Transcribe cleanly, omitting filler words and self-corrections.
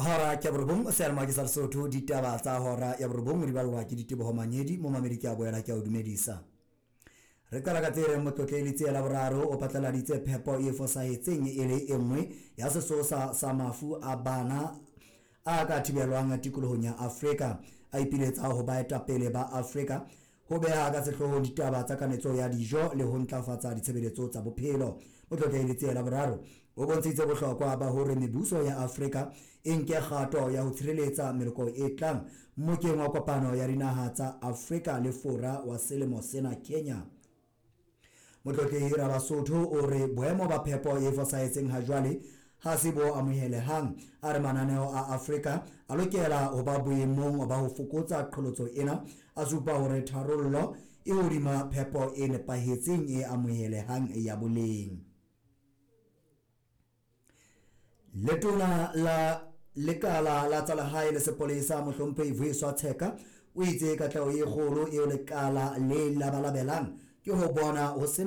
Hora ya borobong selma ke Sesotho ditaba tsa hora ya borobong di balwa ke diteboho manyedi mo mameliki a boela ke a o dumedisa. Re qala ka tsere motlotleli tse la boraro o patlaladitse phepo e fosahetseng e le enngwe ya sesosa sa mafu a bana a ka thibelwang tikolohong ya Afrika a ipiletsa ho baetapele ba Afrika ho beha ka sehloho ditaba tsa kanetso ya dijo le ho ntlafatsa ditshebeletso tsa bophelo. Motlotleli tse la boraro o bontshitse bohlokwa ba hore mebuso ya Afrika e nke kgato ya ho tshireletsa meloko e tlang mokeng wa kopano ya dinaha tsa Afrika le fora wa selemo sena Kenya. Motlotleli Rabasotho o re boemo ba phepo e fosahetseng ha jwale ha se bo amohelehang a re mananeo a Afrika a lokela ho ba boemong ba ho fokotsa qholotso ena a supa hore tharollo e hodima phepo e nepahetseng e amohelehang ya boleng. Letona la lekala la tsa lehae le sepolesa Mohlomphehi Vuyiswa Tsheka o itse katleho e kgolo eo lekala le labalabelang ke ho bona ho